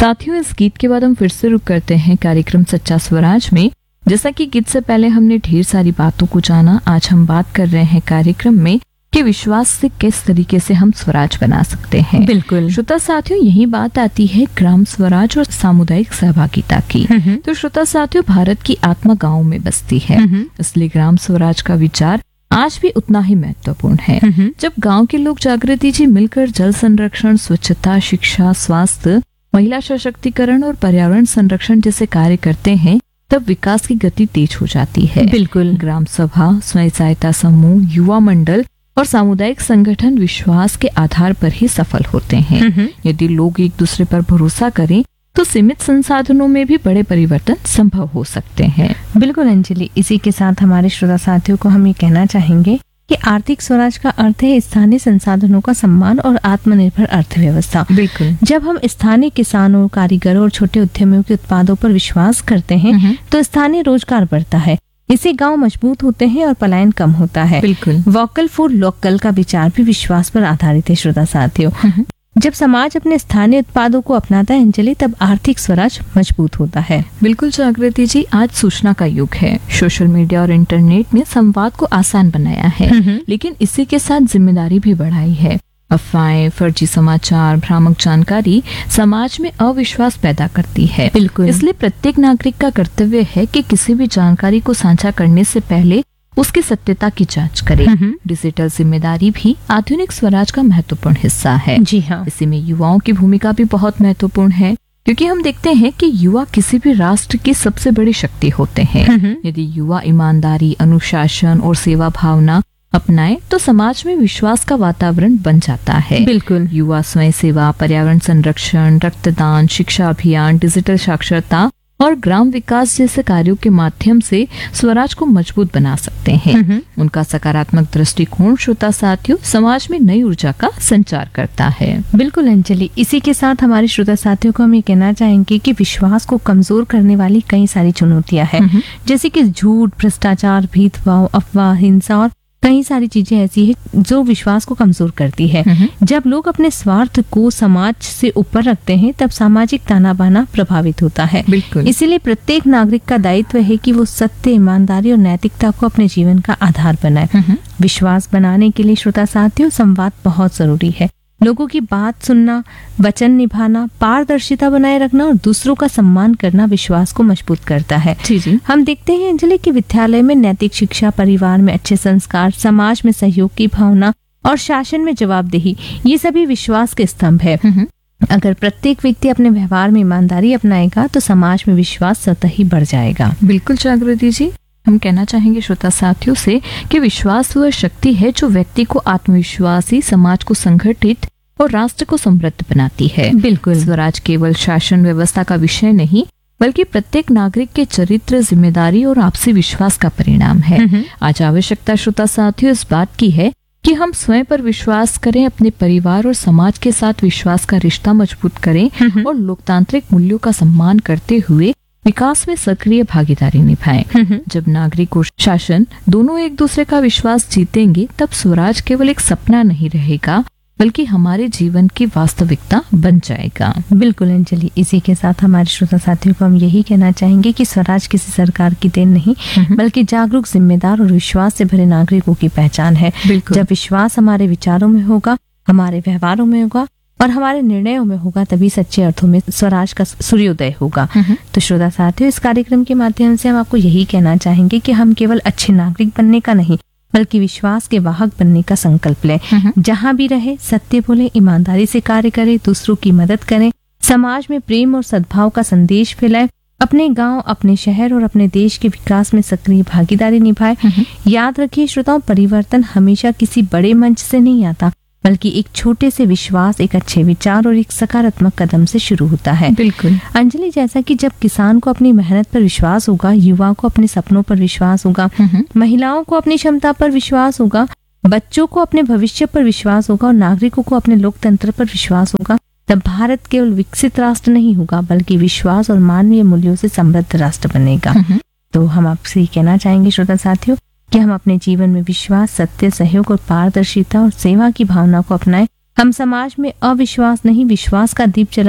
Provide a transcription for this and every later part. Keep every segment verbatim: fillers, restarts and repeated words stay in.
साथियों, इस गीत के बाद हम फिर से रुक करते हैं कार्यक्रम सच्चा स्वराज में। जैसा कि गीत से पहले हमने ढेर सारी बातों को जाना, आज हम बात कर रहे हैं कार्यक्रम में कि विश्वास से किस तरीके से हम स्वराज बना सकते हैं। बिल्कुल श्रोता साथियों, यही बात आती है ग्राम स्वराज और सामुदायिक सहभागिता की। तो श्रोता साथियों, भारत की आत्मा गाँव में बसती है, इसलिए ग्राम स्वराज का विचार आज भी उतना ही महत्वपूर्ण है। जब गांव के लोग जागृति जी मिलकर जल संरक्षण, स्वच्छता, शिक्षा, स्वास्थ्य, महिला सशक्तिकरण और पर्यावरण संरक्षण जैसे कार्य करते हैं, तब विकास की गति तेज हो जाती है। बिल्कुल ग्राम सभा, स्वयं सहायता समूह, युवा मंडल और सामुदायिक संगठन विश्वास के आधार पर ही सफल होते हैं। यदि लोग एक दूसरे पर भरोसा करें तो सीमित संसाधनों में भी बड़े परिवर्तन संभव हो सकते हैं। बिल्कुल अंजलि, इसी के साथ हमारे श्रोता साथियों को हम ये कहना चाहेंगे कि आर्थिक स्वराज का अर्थ है स्थानीय संसाधनों का सम्मान और आत्मनिर्भर अर्थव्यवस्था। बिल्कुल। जब हम स्थानीय किसानों, कारीगरों और छोटे उद्यमियों के उत्पादों पर विश्वास करते हैं तो स्थानीय रोजगार बढ़ता है, इससे गांव मजबूत होते हैं और पलायन कम होता है। बिल्कुल। वोकल फॉर लोकल का विचार भी विश्वास पर आधारित है। श्रोता साथियों, जब समाज अपने स्थानीय उत्पादों को अपनाता है अंजलि, तब आर्थिक स्वराज मजबूत होता है। बिल्कुल जागृति जी, आज सूचना का युग है। सोशल मीडिया और इंटरनेट ने संवाद को आसान बनाया है, लेकिन इसी के साथ जिम्मेदारी भी बढ़ाई है। अफवाहें, फर्जी समाचार, भ्रामक जानकारी समाज में अविश्वास पैदा करती है। बिल्कुल। इसलिए प्रत्येक नागरिक का कर्तव्य है कि किसी भी जानकारी को साझा करने से पहले उसकी सत्यता की जांच करें। डिजिटल जिम्मेदारी भी आधुनिक स्वराज का महत्वपूर्ण हिस्सा है। जी हाँ। इसी में युवाओं की भूमिका भी बहुत महत्वपूर्ण है, क्योंकि हम देखते हैं कि युवा किसी भी राष्ट्र की सबसे बड़ी शक्ति होते हैं। यदि युवा ईमानदारी, अनुशासन और सेवा भावना अपनाए तो समाज में विश्वास का वातावरण बन जाता है। बिल्कुल। युवा स्वयं सेवा, पर्यावरण संरक्षण, रक्तदान, शिक्षा अभियान, डिजिटल साक्षरता और ग्राम विकास जैसे कार्यों के माध्यम से स्वराज को मजबूत बना सकते हैं। उनका सकारात्मक दृष्टिकोण श्रोता साथियों समाज में नई ऊर्जा का संचार करता है। बिल्कुल अंजलि, इसी के साथ हमारे श्रोता साथियों को हम ये कहना चाहेंगे कि विश्वास को कमजोर करने वाली कई सारी चुनौतियां हैं, जैसे कि झूठ, भ्रष्टाचार, भेदभाव, अफवाह, हिंसा और कई सारी चीजें ऐसी है जो विश्वास को कमजोर करती है। जब लोग अपने स्वार्थ को समाज से ऊपर रखते हैं तब सामाजिक ताना बाना प्रभावित होता है। बिल्कुल। इसीलिए प्रत्येक नागरिक का दायित्व है कि वो सत्य, ईमानदारी और नैतिकता को अपने जीवन का आधार बनाए। विश्वास बनाने के लिए श्रोता साथियों संवाद बहुत जरूरी है। लोगों की बात सुनना, वचन निभाना, पारदर्शिता बनाए रखना और दूसरों का सम्मान करना विश्वास को मजबूत करता है। जी जी। हम देखते हैं अंजलि कि विद्यालय में नैतिक शिक्षा, परिवार में अच्छे संस्कार, समाज में सहयोग की भावना और शासन में जवाबदेही, ये सभी विश्वास के स्तंभ है। अगर प्रत्येक व्यक्ति अपने व्यवहार में ईमानदारी अपनाएगा तो समाज में विश्वास स्वतः ही बढ़ जाएगा। बिल्कुल जागृति जी, हम कहना चाहेंगे श्रोता साथियों से कि विश्वास वह शक्ति है जो व्यक्ति को आत्मविश्वासी, समाज को संगठित और राष्ट्र को समृद्ध बनाती है। बिल्कुल। स्वराज केवल शासन व्यवस्था का विषय नहीं, बल्कि प्रत्येक नागरिक के चरित्र, जिम्मेदारी और आपसी विश्वास का परिणाम है। आज आवश्यकता श्रोता साथियों इस बात की है कि हम स्वयं पर विश्वास करें, अपने परिवार और समाज के साथ विश्वास का रिश्ता मजबूत करें और लोकतांत्रिक मूल्यों का सम्मान करते हुए विकास में सक्रिय भागीदारी निभाएं। जब नागरिक और शासन दोनों एक दूसरे का विश्वास जीतेंगे तब स्वराज केवल एक सपना नहीं रहेगा, बल्कि हमारे जीवन की वास्तविकता बन जाएगा। बिल्कुल अंजलि, इसी के साथ हमारे श्रोता साथियों को हम यही कहना चाहेंगे कि स्वराज किसी सरकार की देन नहीं, बल्कि जागरूक, जिम्मेदार और विश्वास से भरे नागरिकों की पहचान है। जब विश्वास हमारे विचारों में होगा, हमारे व्यवहारों में होगा और हमारे निर्णयों में होगा, तभी सच्चे अर्थों में स्वराज का सूर्योदय होगा। तो श्रोता साथियों, इस कार्यक्रम के माध्यम से हम आपको यही कहना चाहेंगे कि हम केवल अच्छे नागरिक बनने का नहीं, बल्कि विश्वास के वाहक बनने का संकल्प लें। जहाँ भी रहे सत्य बोले, ईमानदारी से कार्य करें, दूसरों की मदद करें, समाज में प्रेम और सद्भाव का संदेश फैलाएं, अपने गांव, अपने शहर और अपने देश के विकास में सक्रिय भागीदारी निभाएं। याद रखिए श्रोताओं, परिवर्तन हमेशा किसी बड़े मंच से नहीं आता, बल्कि एक छोटे से विश्वास, एक अच्छे विचार और एक सकारात्मक कदम से शुरू होता है। बिल्कुल अंजलि, जैसा कि जब किसान को अपनी मेहनत पर विश्वास होगा, युवा को अपने सपनों पर विश्वास होगा, महिलाओं को अपनी क्षमता पर विश्वास होगा, बच्चों को अपने भविष्य पर विश्वास होगा और नागरिकों को अपने लोकतंत्र पर विश्वास होगा, तब भारत केवल विकसित राष्ट्र नहीं होगा, बल्कि विश्वास और मानवीय मूल्यों से समृद्ध राष्ट्र बनेगा। तो हम आपसे कहना चाहेंगे श्रोता साथियों कि हम अपने जीवन में विश्वास, सत्य, सहयोग और पारदर्शिता और सेवा की भावना को अपनाएं। हम समाज में अविश्वास नहीं, विश्वास का दीप जलाएं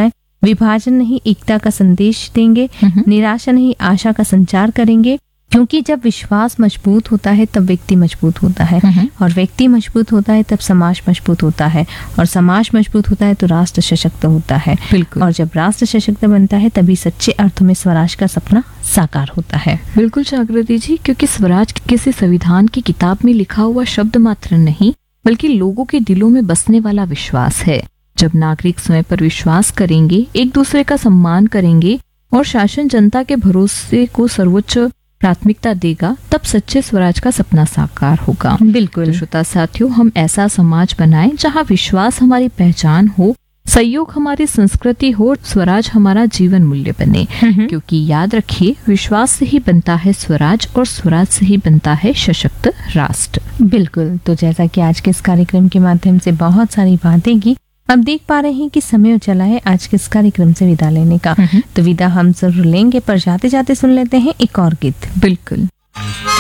विभाजन नहीं एकता का संदेश देंगे, निराशा नहीं आशा का संचार करेंगे, क्योंकि जब विश्वास मजबूत होता है तब व्यक्ति मजबूत होता है, और व्यक्ति मजबूत होता है तब समाज मजबूत होता है, और समाज मजबूत होता है तो राष्ट्र सशक्त होता है। बिल्कुल। और जब राष्ट्र सशक्त बनता है तभी सच्चे अर्थों में स्वराज का सपना साकार होता है। बिल्कुल जागृति जी, क्योंकि स्वराज किसी संविधान की किताब में लिखा हुआ शब्द मात्र नहीं, बल्कि लोगों के दिलों में बसने वाला विश्वास है। जब नागरिक स्वयं पर विश्वास करेंगे, एक दूसरे का सम्मान करेंगे और शासन जनता के भरोसे को सर्वोच्च प्राथमिकता देगा, तब सच्चे स्वराज का सपना साकार होगा। बिल्कुल। तो श्रोता साथियों, हम ऐसा समाज बनाएं जहां विश्वास हमारी पहचान हो, सहयोग हमारी संस्कृति हो, स्वराज हमारा जीवन मूल्य बने। क्योंकि याद रखिए, विश्वास से ही बनता है स्वराज और स्वराज से ही बनता है सशक्त राष्ट्र। बिल्कुल। तो जैसा कि आज के इस कार्यक्रम के माध्यम से बहुत सारी बातें की, अब देख पा रहे हैं कि समय चला है आज के इस कार्यक्रम से विदा लेने का। तो विदा हम जरूर लेंगे, पर जाते जाते सुन लेते हैं एक और गीत। बिल्कुल।